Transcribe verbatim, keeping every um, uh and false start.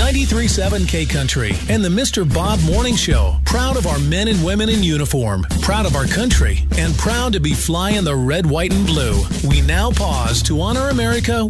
ninety-three point seven K Country and the Mister Bob Morning Show. Proud of our men and women in uniform, proud of our country, and proud to be flying the red, white, and blue. We now pause to honor America